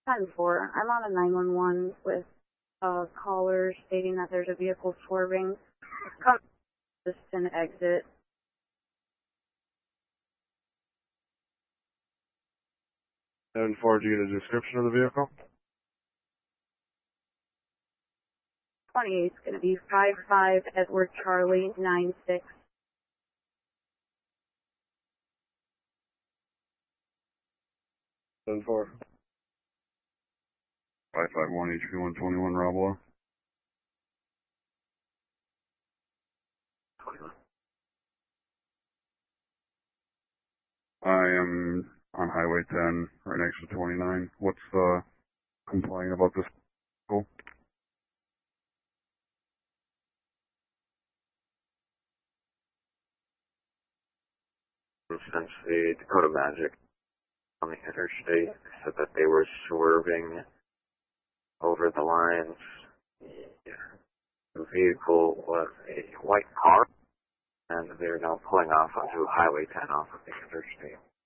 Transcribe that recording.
10-4. I'm on a 911 with a caller stating that there's a vehicle swerving. Come just an exit. And 4, do you get a description of the vehicle? 28 is going to be 55 Edward Charlie 96. And 4. 551 HP 121 Rob. I am on Highway 10, right next to 29. What's the complaint about this vehicle? Since the Dakota Magic on the interstate said that they were swerving over the lines. The vehicle was a white car, and they're now pulling off onto Highway 10 off of the interstate.